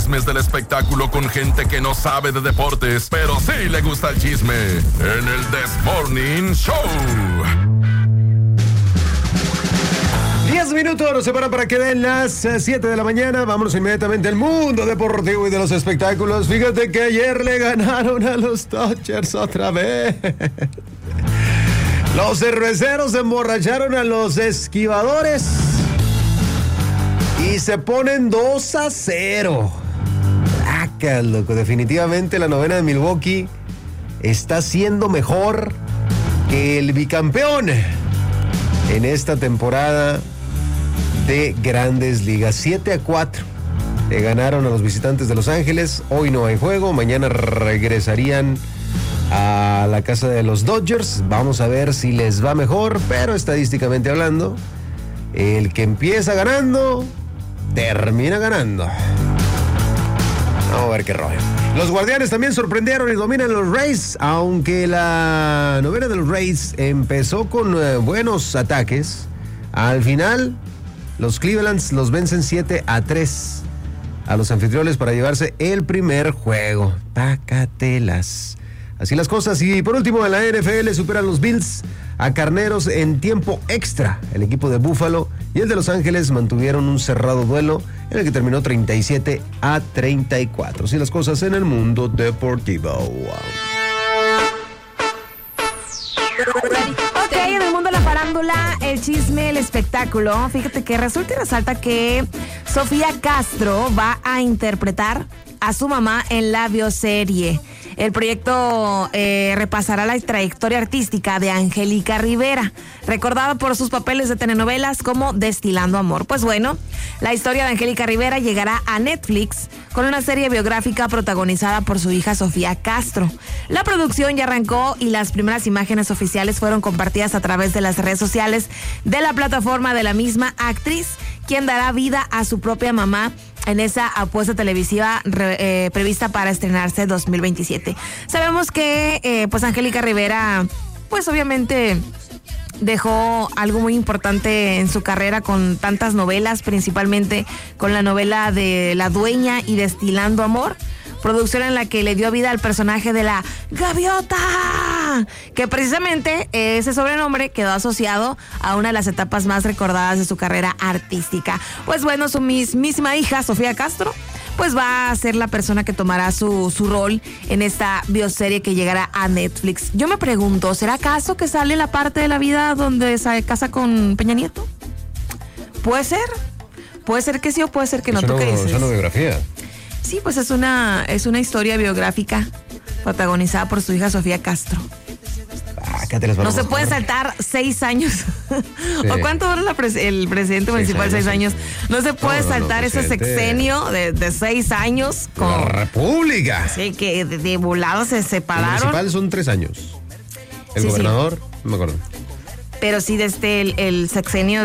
chismes del espectáculo con gente que no sabe de deportes, pero sí le gusta el chisme. En el This Morning Show. 10 minutos nos separan para que den las 7 de la mañana. Vámonos inmediatamente al mundo deportivo y de los espectáculos. Fíjate que ayer le ganaron a los Dodgers otra vez. Los cerveceros emborracharon a los esquivadores y se ponen 2-0. Loco, definitivamente la novena de Milwaukee está siendo mejor que el bicampeón en esta temporada de Grandes Ligas. 7-4 le ganaron a los visitantes de Los Ángeles. Hoy no hay juego, mañana regresarían a la casa de los Dodgers. Vamos a ver si les va mejor, pero estadísticamente hablando, el que empieza ganando termina ganando. Vamos a ver qué rollo. Los Guardianes también sorprendieron y dominan los Rays, aunque la novena de los Rays empezó con buenos ataques. Al final, los Clevelands los vencen 7-3 a los anfitriones para llevarse el primer juego. Pácatelas. Así las cosas. Y por último, en la NFL superan los Bills a Carneros en tiempo extra. El equipo de Buffalo y el de Los Ángeles mantuvieron un cerrado duelo en el que terminó 37-34. Así las cosas en el mundo deportivo. Wow. Ok, en el mundo de la farándula, el chisme, el espectáculo. Fíjate que resulta y resalta que Sofía Castro va a interpretar a su mamá en la bioserie. El proyecto repasará la trayectoria artística de Angélica Rivera, recordada por sus papeles de telenovelas como Destilando Amor. Pues bueno, la historia de Angélica Rivera llegará a Netflix con una serie biográfica protagonizada por su hija Sofía Castro. La producción ya arrancó y las primeras imágenes oficiales fueron compartidas a través de las redes sociales de la plataforma de la misma actriz, quien dará vida a su propia mamá en esa apuesta televisiva prevista para estrenarse en 2027. Sabemos que pues Angélica Rivera pues obviamente dejó algo muy importante en su carrera con tantas novelas, principalmente con la novela de La Dueña y Destilando Amor, producción en la que le dio vida al personaje de la Gaviota, que precisamente ese sobrenombre quedó asociado a una de las etapas más recordadas de su carrera artística. Pues bueno, su mismísima hija, Sofía Castro, pues va a ser la persona que tomará su rol en esta bioserie que llegará a Netflix. Yo me pregunto, ¿será acaso que sale la parte de la vida donde se casa con Peña Nieto? ¿Puede ser? Puede ser que sí o puede ser que no. ¿Tú qué dices? Es una biografía. Sí, pues es una historia biográfica protagonizada por su hija Sofía Castro. No se puede saltar 6 años. Sí. ¿O cuánto dura el presidente municipal? 6 años. No se puede saltar ese sexenio de 6 años. Con la República. Sí, que de volado se separaron. El municipal son 3 años. El gobernador, no me acuerdo. Pero sí, desde el sexenio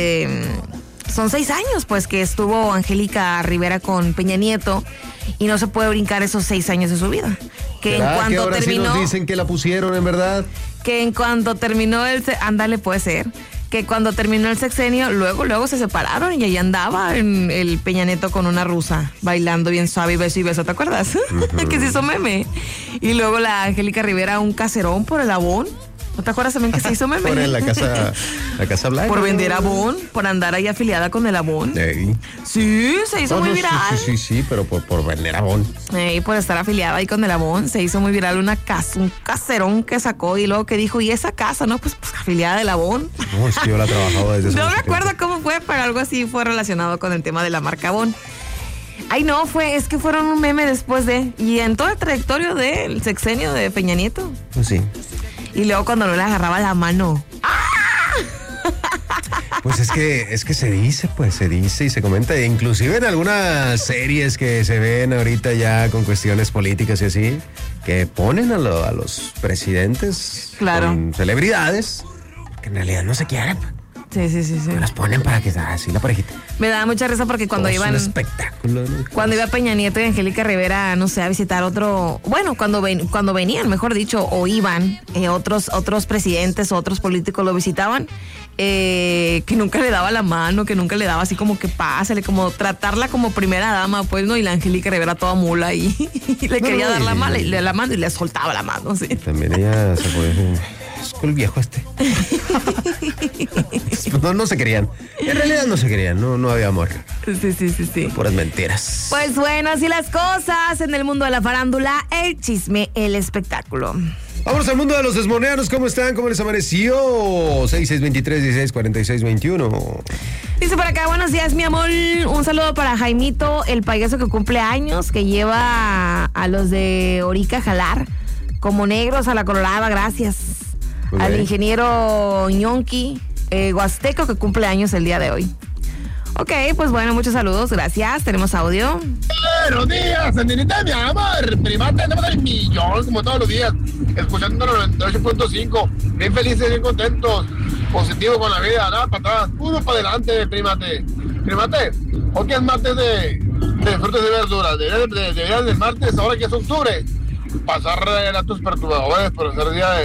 son 6 años, pues, que estuvo Angélica Rivera con Peña Nieto y no se puede brincar esos 6 años de su vida. Que en cuanto que ahora terminó, sí nos dicen que la pusieron, en verdad. Que en cuanto terminó ándale, puede ser. Que cuando terminó el sexenio, luego se separaron y ahí andaba el Peña Nieto con una rusa, bailando bien suave, y beso, ¿te acuerdas? Uh-huh. Que se hizo meme. Y luego la Angélica Rivera, un caserón por el Avon. ¿No te acuerdas también que se hizo meme? Por la casa Blanca. Por vender Avon, por andar ahí afiliada con el Avon. Sí, se hizo muy viral. Sí, pero por vender Avon. Por estar afiliada ahí con el Avon, se hizo muy viral un caserón que sacó y luego que dijo, ¿y esa casa? No, pues afiliada del Avon. No, es que yo la trabajaba desde No me acuerdo cómo fue, pero algo así fue relacionado con el tema de la marca Avon. Ay, no, es que fueron un meme después y en toda el trayectoria del sexenio de Peña Nieto. Pues sí. Y luego cuando no le agarraba la mano. Pues es que se dice y se comenta, inclusive en algunas series que se ven ahorita ya con cuestiones políticas y así, que ponen a los presidentes, claro, con celebridades, que en realidad no se quieren. Sí. Las ponen para que así la parejita. Me da mucha risa porque cuando iban... Es un espectáculo, ¿no? Cuando iba Peña Nieto y Angélica Rivera, no sé, a visitar otro... Bueno, cuando venían, mejor dicho, o iban otros presidentes o otros políticos lo visitaban, que nunca le daba la mano, que nunca le daba así como que pásale, como tratarla como primera dama, pues, ¿no? Y la Angélica Rivera toda mula y le quería dar la mano y le soltaba la mano, sí. También ella se podía decir, es el viejo este. No se querían. En realidad no se querían, no había amor. Sí. Puras mentiras. Pues bueno, así las cosas en el mundo de la farándula, el chisme, el espectáculo. Vamos al mundo de los desmoneanos. ¿Cómo están? ¿Cómo les amaneció? 6623-1646-21. Dice por acá, buenos días, mi amor. Un saludo para Jaimito, el payaso que cumple años, que lleva a los de Orica a jalar como negros a la Colorada, gracias. Okay. Al ingeniero Ñonqui, huasteco, que cumple años el día de hoy. Ok, pues bueno, muchos saludos, gracias. Tenemos audio. Buenos días, Sandinita, mi amor. Primate, tenemos el millón, como todos los días, escuchando los 98.5. Bien felices, bien contentos, positivos con la vida, nada para atrás, puro para adelante, primate. Primate, hoy que es martes de frutas y verduras, debería del martes, ahora que es octubre, pasar relatos perturbadores por ser día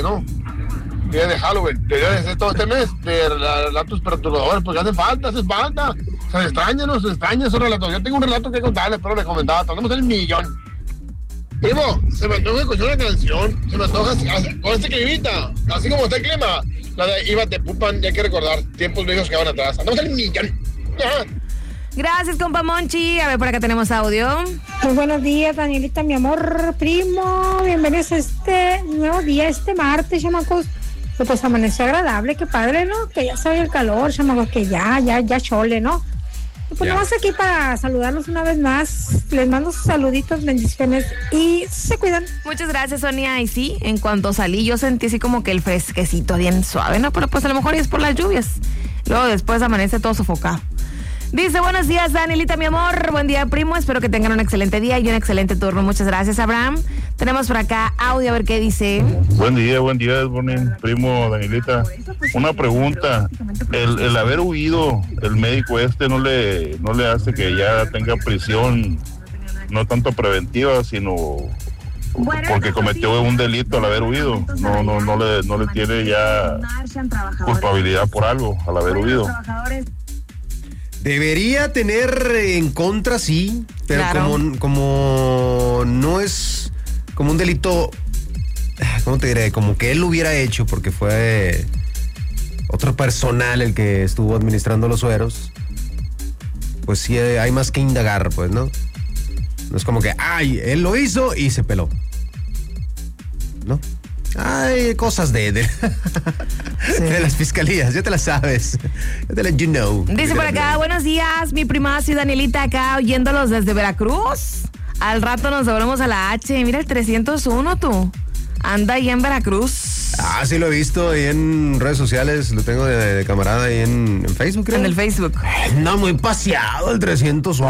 de Halloween, debería de ser todo este mes de relatos perturbadores, porque hace falta. Se extraña esos relatos. Yo tengo un relato que contarles, pero les comentaba, tenemos el millón. Primo, se me antoja escuchar una canción, se me antoja con este climita, así como está el clima, la de Iba te pupan, ya hay que recordar tiempos viejos que van atrás. Tenemos el millón. Ajá. Gracias, compa Monchi. A ver, por acá tenemos audio. Muy buenos días, Danielita, mi amor, primo. Bienvenidos a este nuevo día, este martes, chamacos. Pues amaneció agradable, qué padre, ¿no? Que ya se oye el calor, chamacos, que ya chole, ¿no? Pues nomás aquí para saludarlos una vez más. Les mando saluditos, bendiciones y se cuidan. Muchas gracias, Sonia. Y sí, en cuanto salí yo sentí así como que el fresquecito bien suave, ¿no? Pero pues a lo mejor es por las lluvias. Luego después amanece todo sofocado. Dice, buenos días, Danielita, mi amor. Buen día, primo. Espero que tengan un excelente día y un excelente turno. Muchas gracias, Abraham. Tenemos por acá audio, a ver qué dice. Buen día, primo Danielita. Una pregunta. El haber huido, el médico no le hace que ya tenga prisión, no tanto preventiva, sino porque cometió un delito al haber huido. No le tiene ya culpabilidad por algo al haber huido. Debería tener en contra, sí, pero claro, como no es como un delito, ¿cómo te diré? Como que él lo hubiera hecho porque fue otro personal el que estuvo administrando los sueros, pues sí hay más que indagar, pues, ¿no? No es como que, él lo hizo y se peló, ¿no? Hay cosas de las fiscalías, ya te las sabes. Ya te las you know. Dice por acá, buenos días, mi primazo y Danielita acá oyéndolos desde Veracruz. Al rato nos volvemos a la H. Mira el 301, tú. Anda ahí en Veracruz. Sí lo he visto ahí en redes sociales, lo tengo de camarada ahí en Facebook, creo. En el Facebook. No, muy paseado el 300.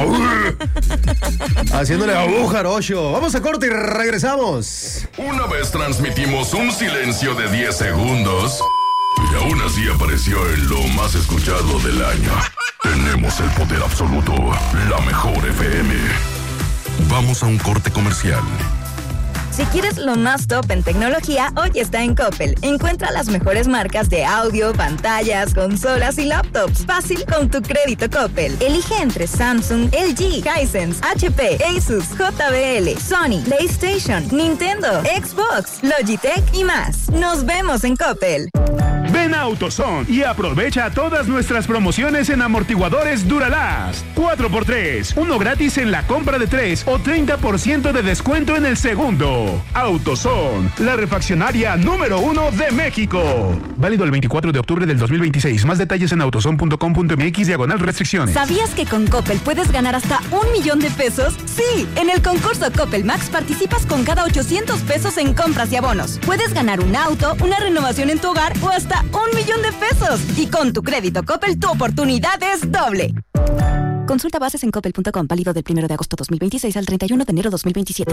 Haciéndole jarocho. Vamos a corte y regresamos. Una vez transmitimos un silencio de 10 segundos y aún así apareció en lo más escuchado del año. Tenemos el poder absoluto, la mejor FM. Vamos a un corte comercial. Si quieres lo más top en tecnología, hoy está en Coppel. Encuentra las mejores marcas de audio, pantallas, consolas y laptops. Fácil con tu crédito Coppel. Elige entre Samsung, LG, Hisense, HP, Asus, JBL, Sony, PlayStation, Nintendo, Xbox, Logitech y más. Nos vemos en Coppel. Ven a AutoZone y aprovecha todas nuestras promociones en amortiguadores Duralast. 4x3, uno gratis en la compra de 3 o 30% de descuento en el segundo. AutoZone, la refaccionaria número 1 de México. Válido el 24 de octubre del 2026. Más detalles en autozone.com.mx/restricciones. ¿Sabías que con Coppel puedes ganar hasta $1,000,000 de pesos? Sí, en el concurso Coppel Max participas con cada 800 pesos en compras y abonos. Puedes ganar un auto, una renovación en tu hogar o hasta $1,000,000 de pesos. Y con tu crédito Coppel, tu oportunidad es doble. Consulta bases en coppel.com, válido del 1 de agosto 2026 al 31 de enero 2027.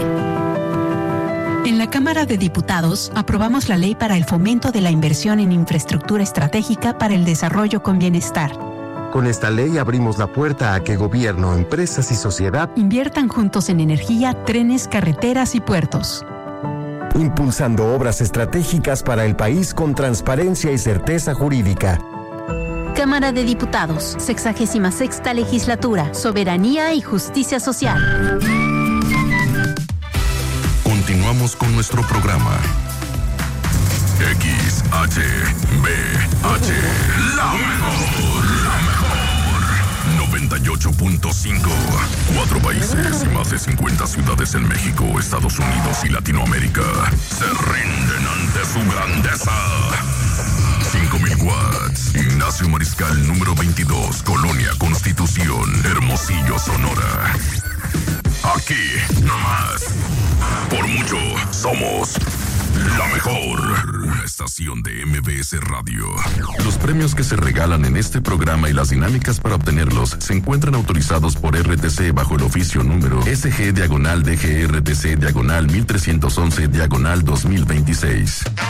En la Cámara de Diputados aprobamos la ley para el fomento de la inversión en infraestructura estratégica para el desarrollo con bienestar. Con esta ley abrimos la puerta a que gobierno, empresas y sociedad inviertan juntos en energía, trenes, carreteras y puertos. Impulsando obras estratégicas para el país con transparencia y certeza jurídica. Cámara de Diputados, 66ª Legislatura, Soberanía y Justicia Social. Continuamos con nuestro programa. XHBH, la mejor. 98.5. 4 países y más de 50 ciudades en México, Estados Unidos y Latinoamérica se rinden ante su grandeza. 5,000 watts. Ignacio Mariscal, número 22, Colonia Constitución, Hermosillo, Sonora. Aquí, nomás. Por mucho, somos la mejor estación de MBS Radio. Los premios que se regalan en este programa y las dinámicas para obtenerlos se encuentran autorizados por RTC bajo el oficio número SG/DGRTC/1311/2026.